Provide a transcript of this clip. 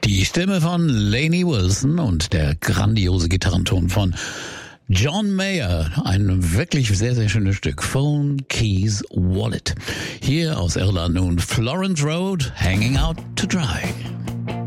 Die Stimme von Lainey Wilson und der grandiose Gitarrenton von John Mayer. Ein wirklich sehr, sehr schönes Stück. Phone, Keys, Wallet. Hier aus Irland nun Florence Road, Hanging Out to Dry.